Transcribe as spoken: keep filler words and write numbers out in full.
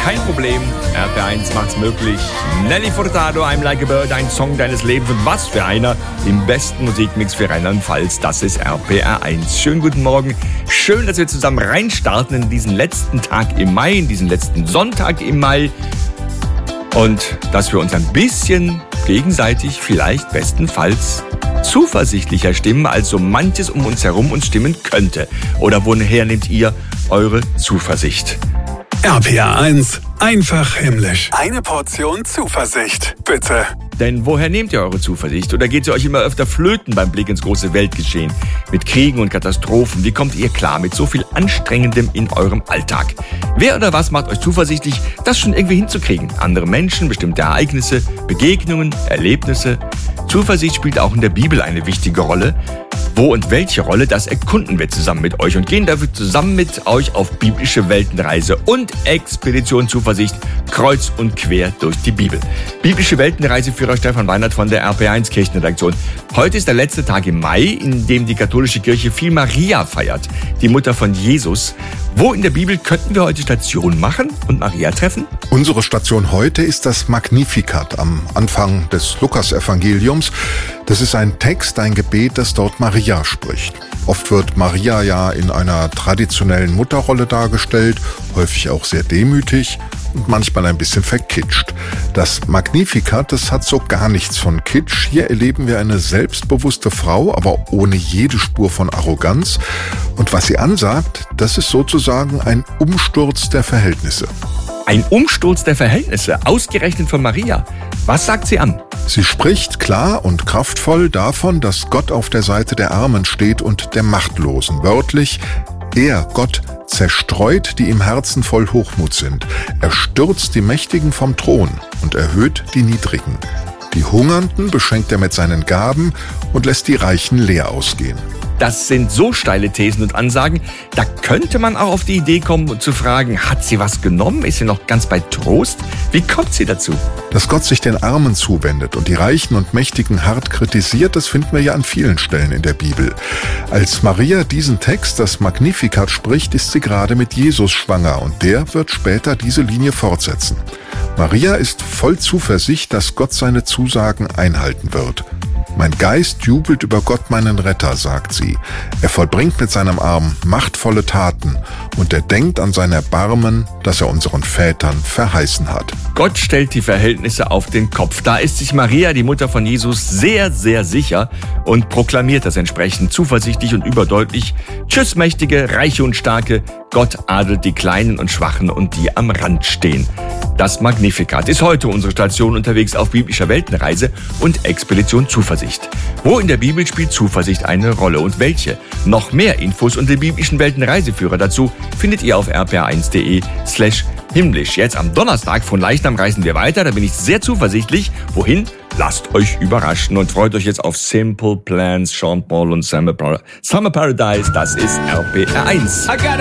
kein Problem. R P R eins macht's möglich. Nelly Furtado, I'm Like a Bird, ein Song deines Lebens. Und was für einer im besten Musikmix für Rheinland-Pfalz. Das ist R P R eins. Schönen guten Morgen. Schön, dass wir zusammen reinstarten in diesen letzten Tag im Mai, in diesen letzten Sonntag im Mai. Und dass wir uns ein bisschen gegenseitig vielleicht bestenfalls zuversichtlicher stimmen, als so manches um uns herum uns stimmen könnte. Oder woher nehmt ihr eure Zuversicht? R P R eins, einfach himmlisch. Eine Portion Zuversicht, bitte. Denn woher nehmt ihr eure Zuversicht? Oder geht sie euch immer öfter flöten beim Blick ins große Weltgeschehen? Mit Kriegen und Katastrophen, wie kommt ihr klar mit so viel Anstrengendem in eurem Alltag? Wer oder was macht euch zuversichtlich, das schon irgendwie hinzukriegen? Andere Menschen, bestimmte Ereignisse, Begegnungen, Erlebnisse? Zuversicht spielt auch in der Bibel eine wichtige Rolle. Wo und welche Rolle, das erkunden wir zusammen mit euch und gehen dafür zusammen mit euch auf biblische Weltenreise und Expedition Zuversicht kreuz und quer durch die Bibel. Biblische Weltenreiseführer Stefan Weinert von der R P R eins Kirchenredaktion. Heute ist der letzte Tag im Mai, in dem die katholische Kirche viel Maria feiert, die Mutter von Jesus. Wo in der Bibel könnten wir heute Station machen und Maria treffen? Unsere Station heute ist das Magnificat am Anfang des Lukas-Evangeliums. Das ist ein Text, ein Gebet, das dort Maria spricht. Oft wird Maria ja in einer traditionellen Mutterrolle dargestellt, häufig auch sehr demütig und manchmal ein bisschen verkitscht. Das Magnificat, das hat so gar nichts von Kitsch. Hier erleben wir eine selbstbewusste Frau, aber ohne jede Spur von Arroganz. Und was sie ansagt, das ist sozusagen ein Umsturz der Verhältnisse. Ein Umsturz der Verhältnisse, ausgerechnet von Maria. Was sagt sie an? Sie spricht klar und kraftvoll davon, dass Gott auf der Seite der Armen steht und der Machtlosen. Wörtlich, er, Gott, zerstreut, die im Herzen voll Hochmut sind. Er stürzt die Mächtigen vom Thron und erhöht die Niedrigen. Die Hungernden beschenkt er mit seinen Gaben und lässt die Reichen leer ausgehen. Das sind so steile Thesen und Ansagen, da könnte man auch auf die Idee kommen und zu fragen, hat sie was genommen? Ist sie noch ganz bei Trost? Wie kommt sie dazu? Dass Gott sich den Armen zuwendet und die Reichen und Mächtigen hart kritisiert, das finden wir ja an vielen Stellen in der Bibel. Als Maria diesen Text, das Magnificat, spricht, ist sie gerade mit Jesus schwanger und der wird später diese Linie fortsetzen. Maria ist voll Zuversicht, dass Gott seine Zusagen einhalten wird. Mein Geist jubelt über Gott, meinen Retter, sagt sie. Er vollbringt mit seinem Arm machtvolle Taten und er denkt an sein Erbarmen, das er unseren Vätern verheißen hat. Gott stellt die Verhältnisse auf den Kopf. Da ist sich Maria, die Mutter von Jesus, sehr, sehr sicher und proklamiert das entsprechend zuversichtlich und überdeutlich. Tschüss, Mächtige, Reiche und Starke, Gott adelt die Kleinen und Schwachen und die am Rand stehen. Das Magnificat ist heute unsere Station unterwegs auf biblischer Weltenreise und Expedition Zuversicht. Wo in der Bibel spielt Zuversicht eine Rolle und welche? Noch mehr Infos und den biblischen Weltenreiseführer dazu findet ihr auf r p r eins punkt d e slash himmlisch. Jetzt am Donnerstag von Leichnam reisen wir weiter, da bin ich sehr zuversichtlich. Wohin? Lasst euch überraschen und freut euch jetzt auf Simple Plans, Sean Paul und Summer Paradise. Das ist R P R eins.